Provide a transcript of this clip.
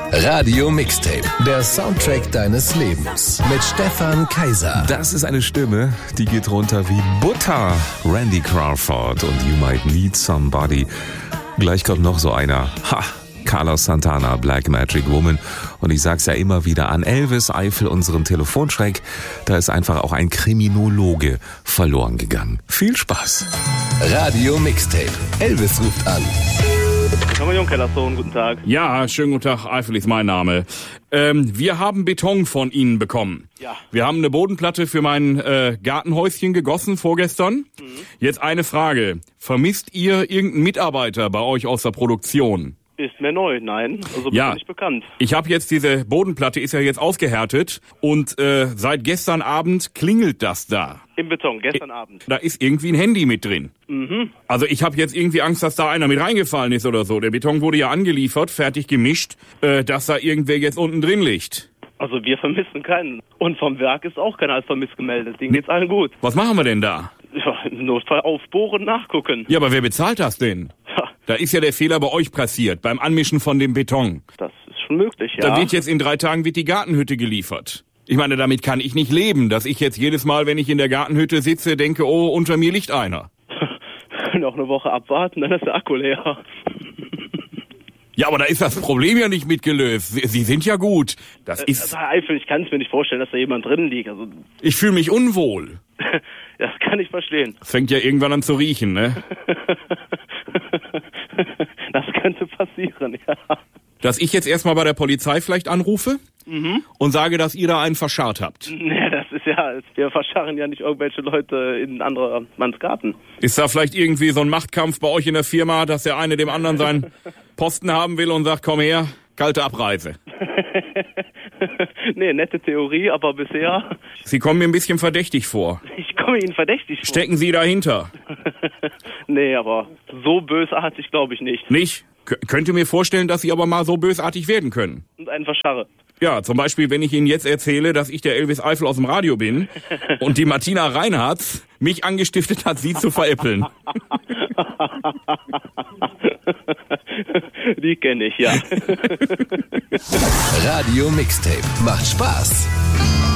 Radio Mixtape, der Soundtrack deines Lebens mit Stefan Kaiser. Das ist eine Stimme, die geht runter wie Butter. Randy Crawford und You Might Need Somebody. Gleich kommt noch so einer. Carlos Santana, Black Magic Woman. Und ich sag's ja immer wieder an Elvis Eifel, unserem Telefonschreck, da ist einfach auch ein Kriminologe verloren gegangen. Viel Spaß. Radio Mixtape. Elvis ruft an. Kellersohn, guten Tag. Ja, schönen guten Tag, Eifel ist mein Name. Wir haben Beton von Ihnen bekommen. Ja. Wir haben eine Bodenplatte für mein Gartenhäuschen gegossen vorgestern. Jetzt eine Frage. Vermisst ihr irgendeinen Mitarbeiter bei euch aus der Produktion? Ist mir neu, nein. Also bin Ja. ich nicht bekannt. Ich habe jetzt diese Bodenplatte, ist ja jetzt ausgehärtet und seit gestern Abend klingelt das da. Im Beton, gestern Abend. Da ist irgendwie ein Handy mit drin. Also ich habe jetzt irgendwie Angst, dass da einer mit reingefallen ist oder so. Der Beton wurde ja angeliefert, fertig gemischt, dass da irgendwer jetzt unten drin liegt. Also wir vermissen keinen. Und vom Werk ist auch keiner als vermisst gemeldet. Denen geht's allen gut. Was machen wir denn da? Ja, im Notfall aufbohren, nachgucken. Ja, aber wer bezahlt das denn? Ja, Da ist ja der Fehler bei euch passiert, beim Anmischen von dem Beton. das ist schon möglich, ja. Da wird jetzt in 3 Tagen die Gartenhütte geliefert. Ich meine, damit kann ich nicht leben, dass ich jetzt jedes Mal, wenn ich in der Gartenhütte sitze, denke, oh, unter mir liegt einer. Wir können auch eine Woche abwarten, dann ist der Akku leer. Ja, aber da ist das Problem ja nicht mitgelöst. Sie sind ja gut. Das ist... Also Herr Eifel, ich kann es mir nicht vorstellen, dass da jemand drin liegt. Also, Ich fühle mich unwohl. das kann ich verstehen. Es fängt ja irgendwann an zu riechen, ne? Das könnte passieren, ja. Dass ich jetzt erstmal bei der Polizei vielleicht anrufe und sage, dass ihr da einen verscharrt habt. Nee, das ist ja, wir verscharren ja nicht irgendwelche Leute in anderer Manns Garten. Ist da vielleicht irgendwie so ein Machtkampf bei euch in der Firma, dass der eine dem anderen seinen Posten haben will und sagt, komm her, kalte Abreise? Nee, nette Theorie, aber bisher, Sie kommen mir ein bisschen verdächtig vor. ich komme Ihnen verdächtig vor. Stecken Sie dahinter? Nee, aber so bösartig glaube ich nicht. Nicht? Könnt ihr mir vorstellen, dass Sie aber mal so bösartig werden können? Und einen verscharre. Ja, zum Beispiel, wenn ich Ihnen jetzt erzähle, dass ich der Elvis Eifel aus dem Radio bin und die Martina Reinhardt mich angestiftet hat, Sie zu veräppeln. Die kenne ich, ja. Radio Mixtape. Macht Spaß.